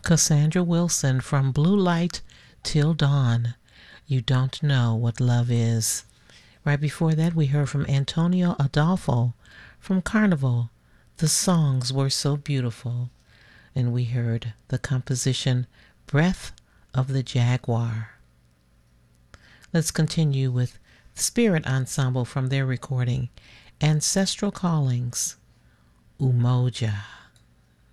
Cassandra Wilson from Blue Light Till Dawn. You Don't Know What Love Is. Right before that, we heard from Antonio Adolfo from Carnival. The songs were so beautiful. And we heard the composition Breath of the Jaguar. Let's continue with the Spirit Ensemble from their recording Ancestral Callings, Umoja.